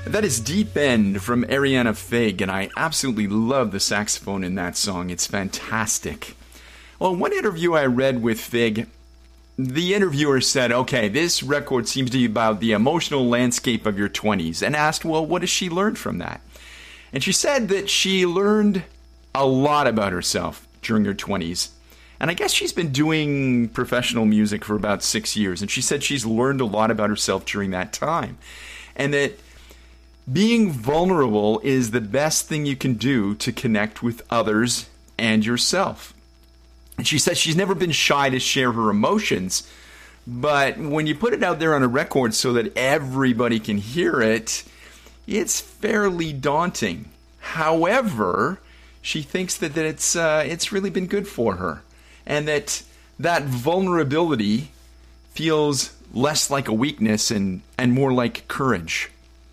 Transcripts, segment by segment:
That is Deep End from Ariana Fig, and I absolutely love the saxophone in that song. It's fantastic. Well, one interview I read with Fig, the interviewer said, okay, this record seems to be about the emotional landscape of your 20s, and asked, well, what has she learned from that? And she said that she learned a lot about herself during her 20s. And I guess she's been doing professional music for about 6 years, and she said she's learned a lot about herself during that time. And that being vulnerable is the best thing you can do to connect with others and yourself. And she says she's never been shy to share her emotions, but when you put it out there on a record so that everybody can hear it, it's fairly daunting. However, she thinks that it's really been good for her, and that vulnerability feels less like a weakness and more like courage.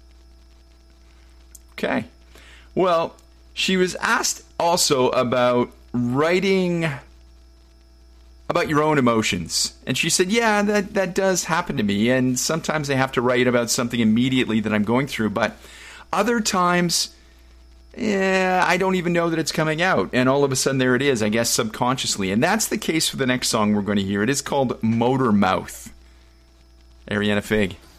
Okay. Well, she was asked also about writing about your own emotions. And she said, yeah, that does happen to me. And sometimes I have to write about something immediately that I'm going through. But other times, I don't even know that it's coming out. And all of a sudden, there it is, I guess, subconsciously. And that's the case for the next song we're going to hear. It is called Motor Mouth. Ariana Fig.